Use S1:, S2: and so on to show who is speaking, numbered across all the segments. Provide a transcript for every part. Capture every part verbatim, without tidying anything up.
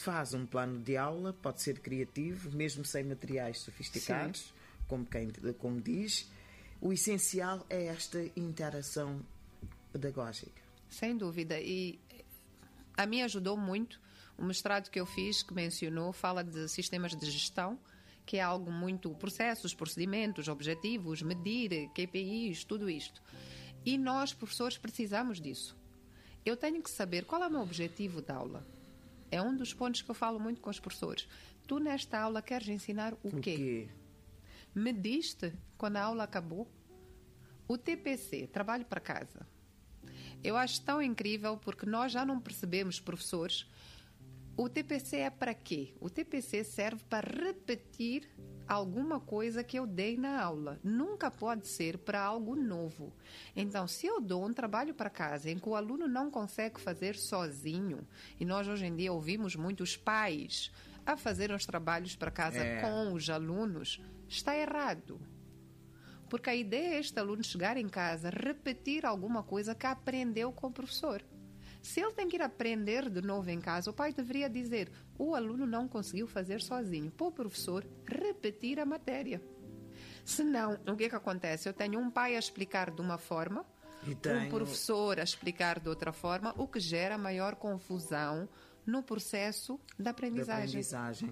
S1: faz um plano de aula, pode ser criativo, mesmo sem materiais sofisticados, como, quem, como diz. O essencial é esta interação pedagógica.
S2: Sem dúvida. E a mim ajudou muito o mestrado que eu fiz, que mencionou, fala de sistemas de gestão, que é algo muito... processos, procedimentos, objetivos, medir, K P Is, tudo isto. E nós, professores, precisamos disso. Eu tenho que saber qual é o meu objetivo da aula. É um dos pontos que eu falo muito com os professores. Tu, nesta aula, queres ensinar o,
S1: o
S2: quê?
S1: quê?
S2: Mediste quando a aula acabou? O T P C, trabalho para casa. Eu acho tão incrível porque nós já não percebemos, professores, o T P C é para quê? O T P C serve para repetir alguma coisa que eu dei na aula. Nunca pode ser para algo novo. Então, se eu dou um trabalho para casa em que o aluno não consegue fazer sozinho, e nós hoje em dia ouvimos muitos pais a fazer os trabalhos para casa é. com os alunos, está errado. Porque a ideia é este aluno chegar em casa, repetir alguma coisa que aprendeu com o professor. Se ele tem que ir aprender de novo em casa, o pai deveria dizer: o aluno não conseguiu fazer sozinho. Para o professor repetir a matéria. Senão, o que é que acontece? Eu tenho um pai a explicar de uma forma, e tenho... um professor a explicar de outra forma, o que gera maior confusão no processo da aprendizagem.
S1: Da aprendizagem.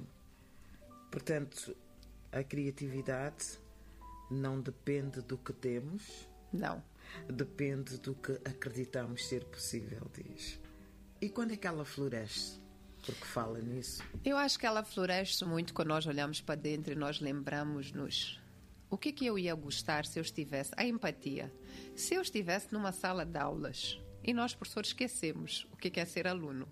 S1: Portanto, a criatividade não depende do que temos.
S2: Não.
S1: Depende do que acreditamos ser possível, diz. E quando é que ela floresce? Porque fala nisso.
S2: Eu acho que ela floresce muito quando nós olhamos para dentro e nós lembramos-nos o que é que eu ia gostar se eu estivesse... A empatia. Se eu estivesse numa sala de aulas e nós, professores, esquecemos o que é ser aluno.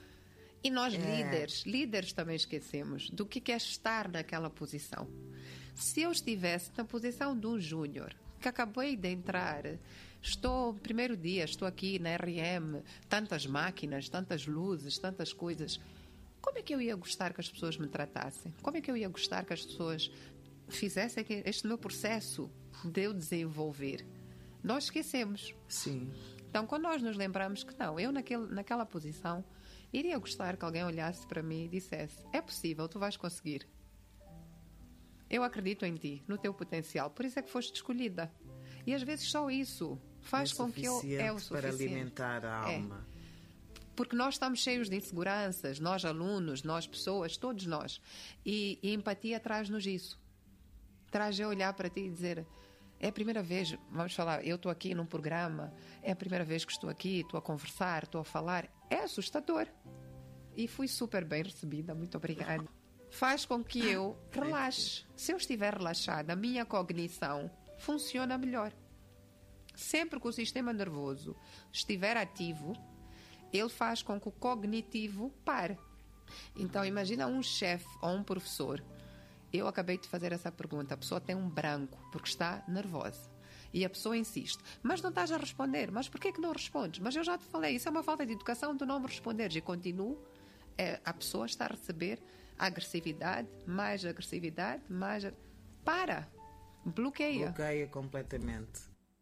S2: E nós, é. líderes, líderes também esquecemos do que é estar naquela posição. Se eu estivesse na posição de um júnior, que acabei de entrar, estou, primeiro dia, estou aqui na R M, tantas máquinas, tantas luzes, tantas coisas. Como é que eu ia gostar que as pessoas me tratassem? Como é que eu ia gostar que as pessoas fizessem este meu processo de eu desenvolver? Nós esquecemos.
S1: Sim.
S2: Então, quando nós nos lembramos que não, eu naquele, naquela posição, iria gostar que alguém olhasse para mim e dissesse: é possível, tu vais conseguir. Eu acredito em ti, no teu potencial, por isso é que foste escolhida. E às vezes só isso faz
S1: é
S2: com que eu... É o
S1: suficiente para alimentar a alma.
S2: É. Porque nós estamos cheios de inseguranças, nós alunos, nós pessoas, todos nós. E, e empatia traz-nos isso. Traz eu olhar para ti e dizer: é a primeira vez, vamos falar, eu estou aqui num programa, é a primeira vez que estou aqui, estou a conversar, estou a falar. É assustador. E fui super bem recebida, muito obrigada. Faz com que eu relaxe. Se eu estiver relaxada, a minha cognição funciona melhor. Sempre que o sistema nervoso estiver ativo, ele faz com que o cognitivo pare. Então, imagina um chefe ou um professor. Eu acabei de fazer essa pergunta. A pessoa tem um branco porque está nervosa. E a pessoa insiste: mas não estás a responder. Mas porquê que não respondes? Mas eu já te falei, isso é uma falta de educação, tu não me responderes. E continuo. É, a pessoa está a receber agressividade, mais agressividade, mais... Para! Bloqueia.
S1: Bloqueia completamente.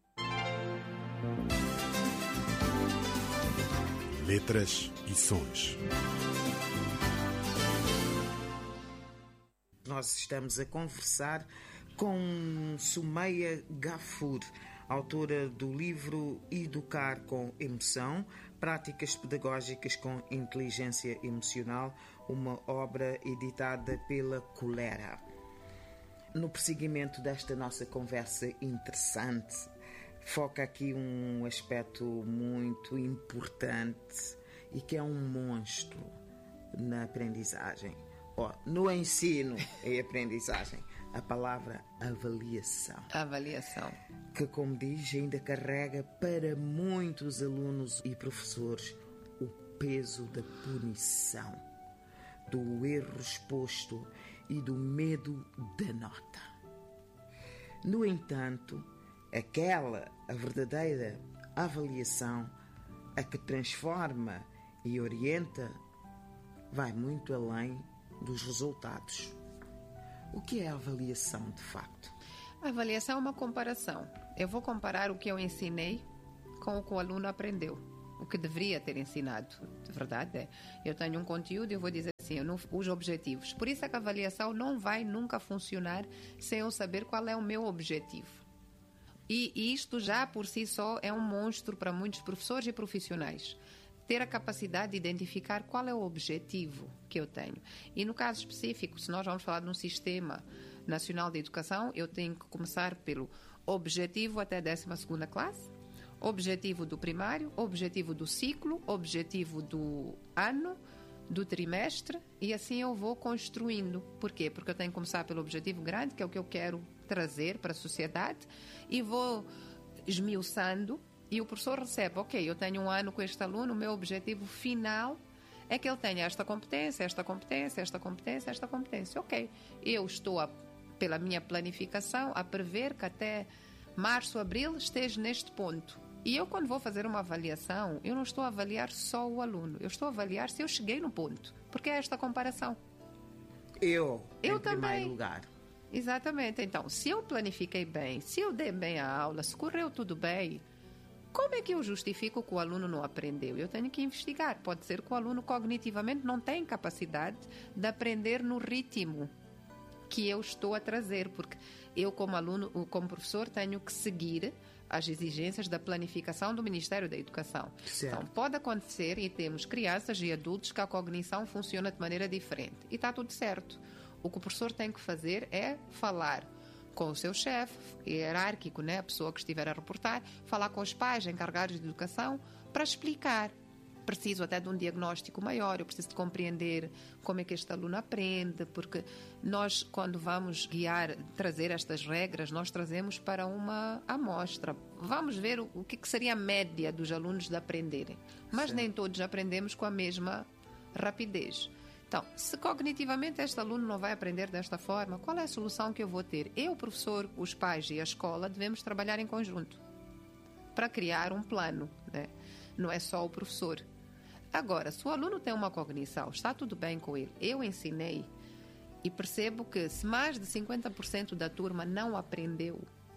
S3: Letras e sons.
S1: Nós estamos a conversar com Sumeia Gafur, autora do livro Educar com Emoção, Práticas Pedagógicas com Inteligência Emocional, uma obra editada pela Colera. No prosseguimento desta nossa conversa interessante, foca aqui um aspecto muito importante e que é um monstro na aprendizagem. Oh, no ensino e aprendizagem, a palavra avaliação.
S2: Avaliação.
S1: Que, como diz, ainda carrega para muitos alunos e professores o peso da punição, do erro exposto e do medo da nota. No entanto, aquela, a verdadeira avaliação, a que transforma e orienta, vai muito além dos resultados. O que é a avaliação, de facto?
S2: A avaliação é uma comparação. Eu vou comparar o que eu ensinei com o que o aluno aprendeu, o que deveria ter ensinado. De verdade é. Eu tenho um conteúdo e eu vou dizer assim: assim, no, os objetivos. Por isso é que a avaliação não vai nunca funcionar sem eu saber qual é o meu objetivo. E, e isto já por si só é um monstro para muitos professores e profissionais. Ter a capacidade de identificar qual é o objetivo que eu tenho. E no caso específico, se nós vamos falar de um sistema nacional de educação, eu tenho que começar pelo objetivo até a décima segunda classe, objetivo do primário, objetivo do ciclo, objetivo do ano, do trimestre, e assim eu vou construindo. Por quê? Porque eu tenho que começar pelo objetivo grande, que é o que eu quero trazer para a sociedade, e vou esmiuçando, e o professor recebe, ok, eu tenho um ano com este aluno, o meu objetivo final é que ele tenha esta competência, esta competência, esta competência, esta competência. Ok, eu estou, a, pela minha planificação, a prever que até março, abril esteja neste ponto. E eu, quando vou fazer uma avaliação, eu não estou a avaliar só o aluno, eu estou a avaliar se eu cheguei no ponto, porque é esta comparação.
S1: Eu,
S2: eu
S1: em
S2: também.
S1: primeiro lugar.
S2: Exatamente. Então, se eu planifiquei bem, se eu dei bem a aula, se correu tudo bem, como é que eu justifico que o aluno não aprendeu? Eu tenho que investigar. Pode ser que o aluno cognitivamente não tem capacidade de aprender no ritmo que eu estou a trazer, porque eu, como aluno, como professor, tenho que seguir as exigências da planificação do Ministério da Educação.
S1: Certo.
S2: Então, pode acontecer, e temos crianças e adultos que a cognição funciona de maneira diferente. E está tudo certo. O que o professor tem que fazer é falar com o seu chefe hierárquico, né, a pessoa que estiver a reportar, falar com os pais encarregados de educação para explicar. Preciso até de um diagnóstico maior, eu preciso de compreender como é que este aluno aprende, porque nós, quando vamos guiar, trazer estas regras, nós trazemos para uma amostra. Vamos ver o, o que, que seria a média dos alunos de aprenderem. Mas Sim. nem todos aprendemos com a mesma rapidez. Então, se cognitivamente este aluno não vai aprender desta forma, qual é a solução que eu vou ter? Eu, o professor, os pais e a escola devemos trabalhar em conjunto para criar um plano, né? Não é só o professor. Agora, se o aluno tem uma cognição, está tudo bem com ele. Eu ensinei e percebo que se mais de cinquenta por cento da turma não aprendeu,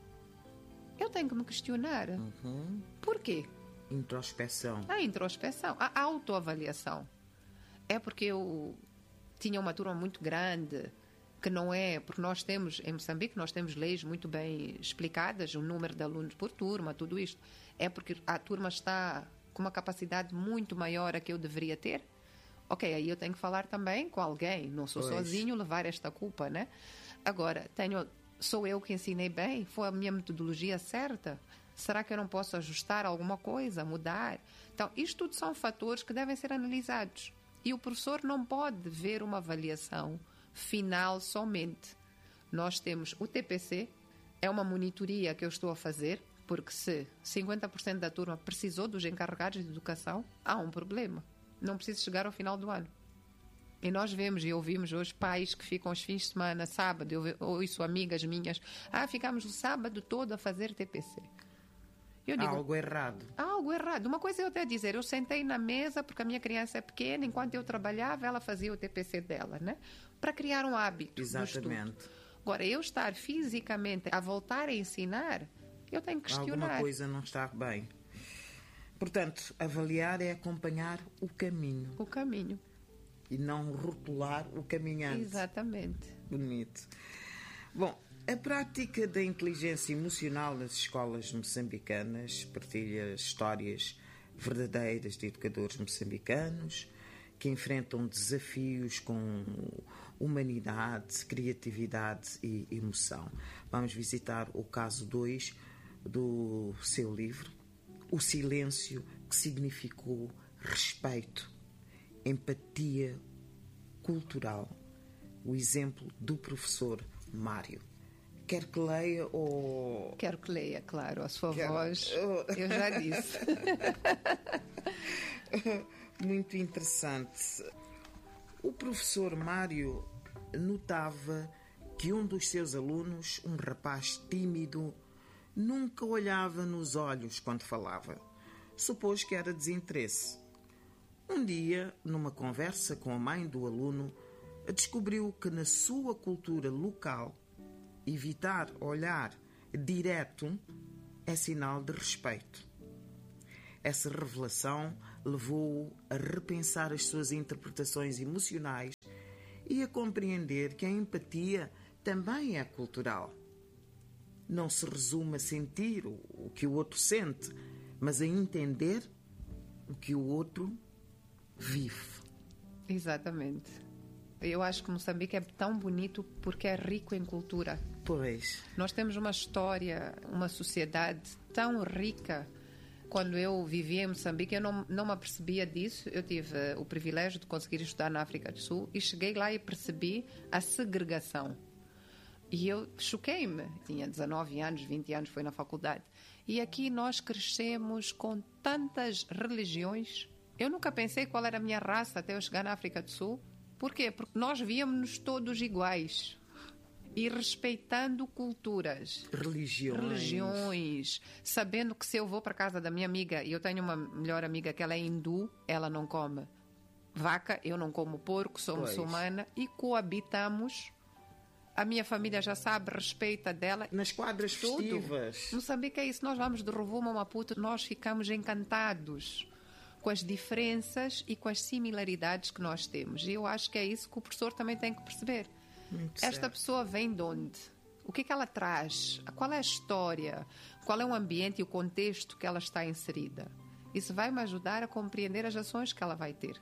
S2: eu tenho que me questionar.
S1: Uhum.
S2: Por quê?
S1: Introspeção.
S2: A introspeção, a autoavaliação. É porque eu tinha uma turma muito grande, que não é... Porque nós temos, em Moçambique, nós temos leis muito bem explicadas, o número de alunos por turma, tudo isto. É porque a turma está com uma capacidade muito maior a que eu deveria ter. Ok, aí eu tenho que falar também com alguém. Não sou
S1: pois.
S2: sozinho levar esta culpa, né? Agora, tenho, sou eu que ensinei bem? Foi a minha metodologia certa? Será que eu não posso ajustar alguma coisa, mudar? Então, isto tudo são fatores que devem ser analisados. E o professor não pode ver uma avaliação final somente. Nós temos o T P C, é uma monitoria que eu estou a fazer, porque se cinquenta por cento da turma precisou dos encarregados de educação, há um problema. Não precisa chegar ao final do ano. E nós vemos e ouvimos hoje pais que ficam os fins de semana, sábado, eu ouço amigas minhas, ah, ficamos o sábado todo a fazer T P C. Eu digo,
S1: há algo errado.
S2: Há algo errado. Uma coisa é eu até dizer, eu sentei na mesa, porque a minha criança é pequena, enquanto eu trabalhava, ela fazia o T P C dela, né? Para criar um hábito.
S1: Exatamente.
S2: Agora, eu estar fisicamente a voltar a ensinar, eu tenho que questionar.
S1: Alguma coisa não está bem. Portanto, avaliar é acompanhar o caminho.
S2: O caminho.
S1: E não rotular o caminhante.
S2: Exatamente.
S1: Bonito. Bom, a prática da inteligência emocional nas escolas moçambicanas partilha histórias verdadeiras de educadores moçambicanos que enfrentam desafios com humanidade, criatividade e emoção. Vamos visitar o caso dois do seu livro, O Silêncio que Significou Respeito, Empatia Cultural, o exemplo do professor Mário. Quer que leia ou...
S2: Quero que leia, claro. A sua
S1: Quero...
S2: voz, eu já disse.
S1: Muito interessante. O professor Mário notava que um dos seus alunos, um rapaz tímido, nunca olhava nos olhos quando falava. Supôs que era desinteresse. Um dia, numa conversa com a mãe do aluno, descobriu que na sua cultura local evitar olhar direto é sinal de respeito. Essa revelação levou-o a repensar as suas interpretações emocionais e a compreender que a empatia também é cultural. Não se resume a sentir o que o outro sente, mas a entender o que o outro vive.
S2: Exatamente. Eu acho que Moçambique é tão bonito porque é rico em cultura.
S1: Pois.
S2: Nós temos uma história, uma sociedade tão rica. Quando eu vivia em Moçambique, eu não, não me apercebia disso. Eu tive uh, o privilégio de conseguir estudar na África do Sul e cheguei lá e percebi a segregação. E eu choquei-me. Tinha dezanove anos, vinte anos, foi na faculdade. E aqui nós crescemos com tantas religiões. Eu nunca pensei qual era a minha raça até eu chegar na África do Sul. Por quê? Porque nós víamos-nos todos iguais. E respeitando culturas.
S1: Religiões.
S2: Religiões. Sabendo que se eu vou para a casa da minha amiga, e eu tenho uma melhor amiga que ela é hindu, ela não come vaca, eu não como porco, sou
S1: Pois.
S2: muçulmana, e coabitamos. A minha família já sabe, respeita dela.
S1: Nas quadras
S2: Tudo.
S1: festivas.
S2: Moçambique é isso. Nós vamos de Rovuma a Maputo, nós ficamos encantados com as diferenças e com as similaridades que nós temos. E eu acho que é isso que o professor também tem que perceber.
S1: Muito
S2: Esta
S1: certo.
S2: pessoa vem de onde? O que é que ela traz? Qual é a história? Qual é o ambiente e o contexto que ela está inserida? Isso vai me ajudar a compreender as ações que ela vai ter.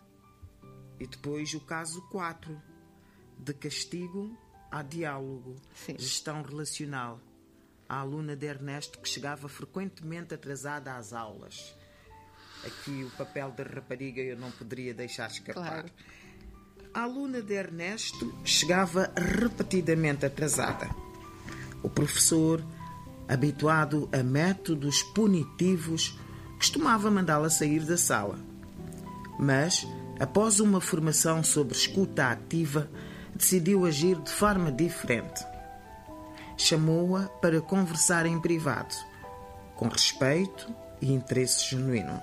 S1: E depois o caso quatro. De castigo a diálogo.
S2: Sim.
S1: Gestão relacional. A aluna de Ernesto que chegava frequentemente atrasada às aulas. Aqui o papel da rapariga eu não poderia deixar escapar.
S2: Claro.
S1: A aluna de Ernesto chegava repetidamente atrasada. O professor, habituado a métodos punitivos, costumava mandá-la sair da sala. Mas, após uma formação sobre escuta ativa, decidiu agir de forma diferente. Chamou-a para conversar em privado, com respeito e interesse genuíno.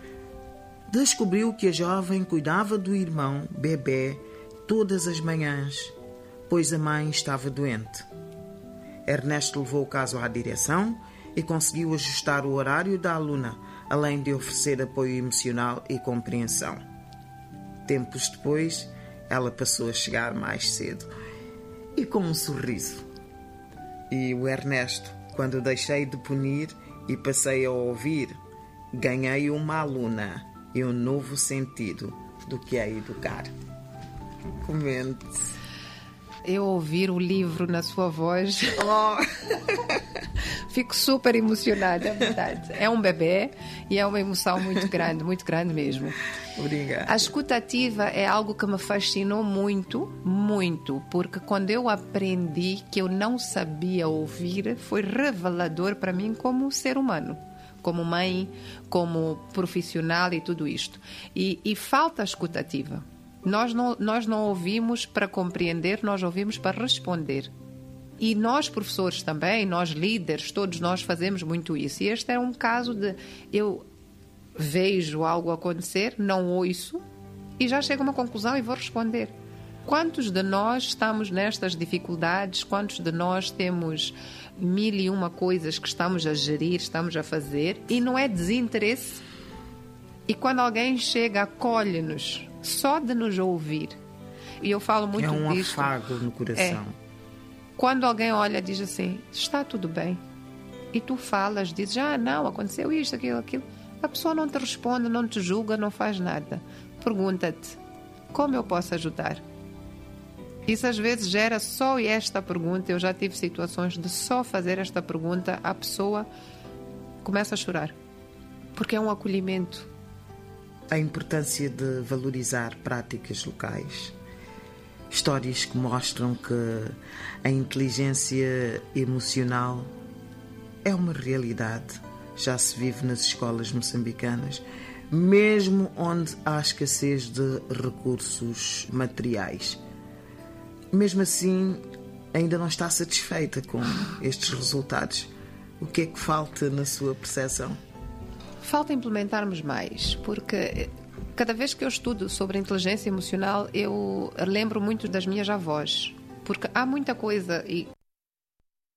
S1: Descobriu que a jovem cuidava do irmão, bebê, todas as manhãs, pois a mãe estava doente. Ernesto levou o caso à direção e conseguiu ajustar o horário da aluna, além de oferecer apoio emocional e compreensão. Tempos depois, ela passou a chegar mais cedo e com um sorriso. E o Ernesto, quando deixei de punir e passei a ouvir, ganhei uma aluna e um novo sentido do que é educar. Comente.
S2: Eu ouvir o livro na sua voz,
S1: Oh.
S2: fico super emocionada, é verdade. É um bebê e é uma emoção muito grande, muito grande mesmo.
S1: Obrigada.
S2: A escuta ativa é algo que me fascinou muito, muito, porque quando eu aprendi que eu não sabia ouvir, foi revelador para mim como ser humano, como mãe, como profissional e tudo isto. E, e falta a escuta ativa. Nós não, nós não ouvimos para compreender, nós ouvimos para responder. E nós, professores também, nós líderes, todos nós fazemos muito isso. E este é um caso de eu vejo algo acontecer, não ouço, e já chego a uma conclusão e vou responder. Quantos de nós estamos nestas dificuldades? Quantos de nós temos mil e uma coisas que estamos a gerir, estamos a fazer, e não é desinteresse? E quando alguém chega, acolhe-nos, só de nos ouvir. E eu falo muito
S1: É um
S2: disto.
S1: afago no coração.
S2: É. Quando alguém olha e diz assim, está tudo bem. E tu falas, dizes, ah, não, aconteceu isto, aquilo, aquilo. A pessoa não te responde, não te julga, não faz nada. Pergunta-te, como eu posso ajudar? Isso às vezes gera só esta pergunta. Eu já tive situações de só fazer esta pergunta, a pessoa começa a chorar. Porque é um acolhimento.
S1: A importância de valorizar práticas locais. Histórias que mostram que a inteligência emocional é uma realidade. Já se vive nas escolas moçambicanas, mesmo onde há escassez de recursos materiais. Mesmo assim, ainda não está satisfeita com estes resultados. O que é que falta na sua percepção?
S2: Falta implementarmos mais, porque cada vez que eu estudo sobre inteligência emocional, eu lembro muito das minhas avós. Porque há muita coisa, e